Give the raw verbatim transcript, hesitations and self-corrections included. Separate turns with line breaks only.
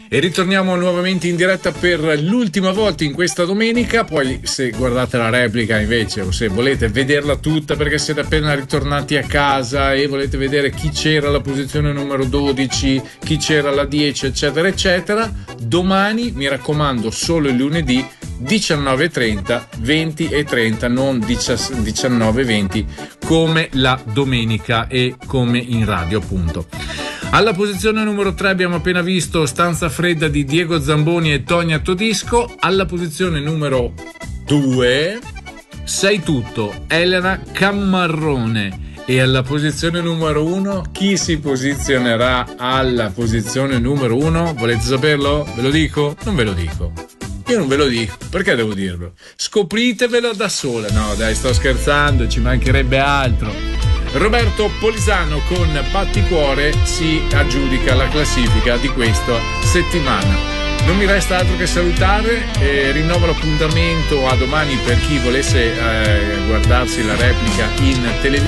E ritorniamo nuovamente in diretta per l'ultima volta in questa domenica. Poi se guardate la replica invece, o se volete vederla tutta perché siete appena ritornati a casa e volete vedere chi c'era alla posizione numero dodici, chi c'era alla dieci, eccetera eccetera, domani, mi raccomando, solo il lunedì, diciannove e trenta, venti e trenta, non diciannove e venti come la domenica e come in radio appunto. Alla posizione numero tre abbiamo appena visto Stanza Fredda di Diego Zamboni e Tonia Todisco. Alla posizione numero due Sei Tutto, Elena Cammarrone. E alla posizione numero uno, chi si posizionerà alla posizione numero uno? Volete saperlo? Ve lo dico? Non ve lo dico. Io non ve lo dico, perché devo dirlo? Scopritevelo da sola. No dai, sto scherzando, ci mancherebbe altro. Roberto Polisano con Batticuore si aggiudica la classifica di questa settimana. Non mi resta altro che salutare e rinnovo l'appuntamento a domani per chi volesse eh, guardarsi la replica in televisione.